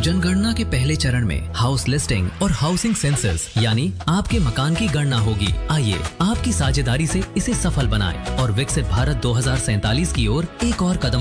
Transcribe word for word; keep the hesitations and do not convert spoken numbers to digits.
जनगणना के पहले चरण में हाउस लिस्टिंग और हाउसिंग सेंसस यानी आपके मकान की गणना होगी। आइए आपकी साझेदारी से इसे सफल बनाएं और विकसित भारत दो हज़ार सैंतालीस की ओर एक और कदम